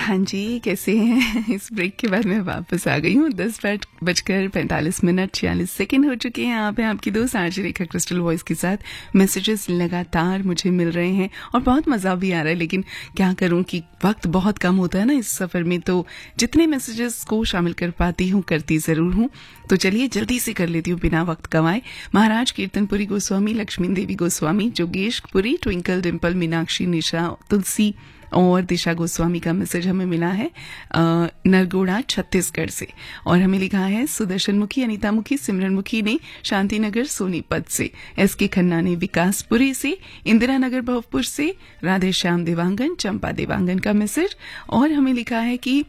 हाँ जी, कैसे हैं? इस ब्रेक के बाद मैं वापस आ गई हूँ। 10:45 हो चुके हैं। आप हैं आपकी दोस्त आरजे रेखा क्रिस्टल वॉइस के साथ। मैसेजेस लगातार मुझे मिल रहे हैं और बहुत मज़ा भी आ रहा है, लेकिन क्या करूँ कि वक्त बहुत कम होता है ना इस सफ़र में, तो जितने मैसेजेस को शामिल कर पाती हूँ करती ज़रूर हूँ। तो चलिए जल्दी से कर लेती हूँ बिना वक्त गंवाए। महाराज कीर्तनपुरी गोस्वामी, लक्ष्मी देवी गोस्वामी, जोगेशपुरी, ट्विंकल, डिम्पल, मीनाक्षी, निशा, तुलसी और दिशा गोस्वामी का मैसेज हमें मिला है नरगोड़ा छत्तीसगढ़ से। और हमें लिखा है सुदर्शन मुखी, अनीता मुखी, सिमरन मुखी ने शांतिनगर सोनीपत से, एसके खन्ना ने विकासपुरी से, इंदिरा नगर भवपुर से, राधे श्याम देवांगन, चंपा देवांगन का मैसेज। और हमें लिखा है कि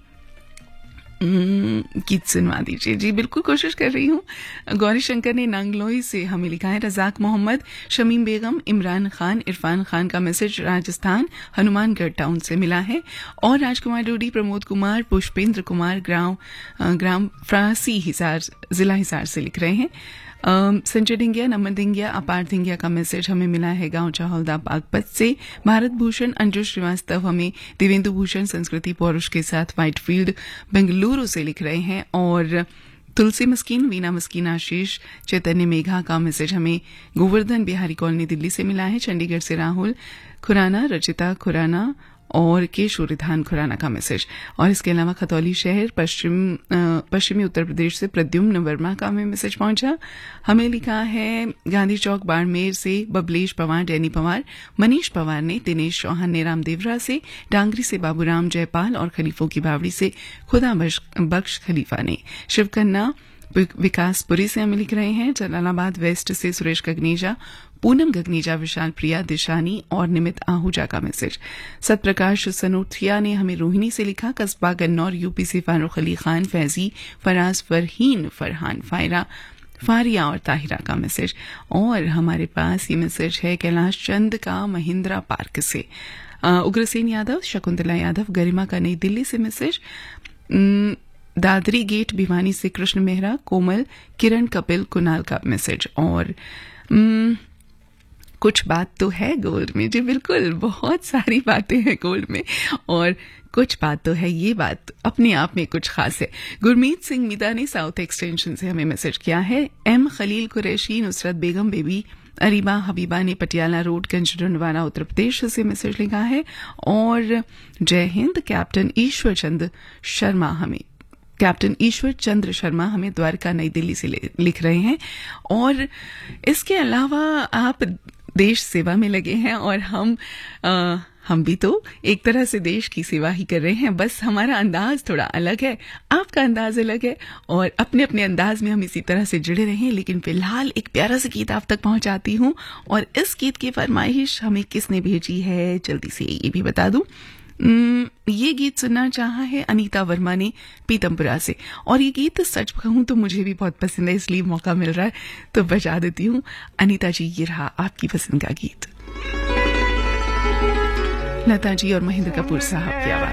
गीत सुनवा दीजिए। जी बिल्कुल, कोशिश कर रही हूँ। गौरी शंकर ने नांगलोई से हमें लिखा है। रजाक मोहम्मद, शमीम बेगम, इमरान खान, इरफान खान का मैसेज राजस्थान हनुमानगढ़ टाउन से मिला है। और राजकुमार डोडी, प्रमोद कुमार, पुष्पेंद्र कुमार ग्राम फ्रांसी हिसार, जिला हिसार से लिख रहे हैं। संजय ढिंगिया, नमन ढिंगिया, अपार ढिंगिया का मैसेज हमें मिला है गांव चाहौलदा बागपत से। भारत भूषण, अंजू श्रीवास्तव हमें दिवेंदु भूषण संस्कृति पौरुष के साथ व्हाइटफील्ड बेंगलुरु से लिख रहे हैं। और तुलसी मस्कीन, वीना मस्कीन, आशीष, चैतन्य मेघा का मैसेज हमें गोवर्धन बिहारी कॉलोनी दिल्ली से मिला है। चंडीगढ़ से राहुल खुराना, रचिता खुराना और केशोरिधान खुराना का मैसेज। और इसके अलावा खतौली शहर पश्चिमी उत्तर प्रदेश से प्रद्युम्न वर्मा का हमें मैसेज पहुंचा। हमें लिखा है गांधी चौक बाड़मेर से बबलेश पवार, डैनी पवार, मनीष पवार ने, दिनेश चौहान ने रामदेवरा से, डांगरी से बाबूराम जयपाल और खलीफों की बावड़ी से खुदा बख्श खलीफा ने, शिवकन्ना विकासपुरी से हमें लिख रहे हैं। जलालाबाद वेस्ट से सुरेश गगनेजा, पूनम गगनेजा, विशाल प्रिया, दिशानी और निमित आहूजा का मैसेज। सतप्रकाश सनोथिया ने हमें रोहिणी से लिखा। कस्बा गन्नौर यूपी से फारूक अली खान, फैजी, फराज, फरहीन, फरहान, फायरा, फारिया और ताहिरा का मैसेज। और हमारे पास ये मैसेज है कैलाश चंद का महिंद्रा पार्क से। उग्रसेन यादव, शकुंतला यादव, गरिमा का नई दिल्ली से मैसेज। दादरी गेट भिवानी से कृष्ण मेहरा, कोमल, किरण, कपिल, कुणाल का मैसेज। और कुछ बात तो है गोल्ड में। जी बिल्कुल, बहुत सारी बातें हैं गोल्ड में और कुछ बात तो है, ये बात अपने आप में कुछ खास है। गुरमीत सिंह मीदा ने साउथ एक्सटेंशन से हमें मैसेज किया है। एम खलील कुरैशी, नुसरत बेगम, बेबी अरीबा हबीबा ने पटियाला रोड, कंचनवाड़ा, उत्तर प्रदेश से मैसेज लिखा है। और जय हिंद, कैप्टन ईश्वर चंद्र शर्मा हमें द्वारका नई दिल्ली से लिख रहे हैं। और इसके अलावा आप देश सेवा में लगे हैं और हम भी तो एक तरह से देश की सेवा ही कर रहे हैं, बस हमारा अंदाज थोड़ा अलग है, आपका अंदाज अलग है और अपने अपने अंदाज में हम इसी तरह से जुड़े रहें। लेकिन फिलहाल एक प्यारा सा गीत आप तक पहुंचाती हूं और इस गीत की फरमाइश हमें किसने भेजी है जल्दी से ये भी बता दूं। ये गीत सुनना चाहा है अनीता वर्मा ने पीतमपुरा से और ये गीत सच कहूं तो मुझे भी बहुत पसंद है, इसलिए मौका मिल रहा है तो बजा देती हूँ। अनीता जी, ये रहा आपकी पसंद का गीत। लता जी और महेंद्र कपूर साहब की आवाज।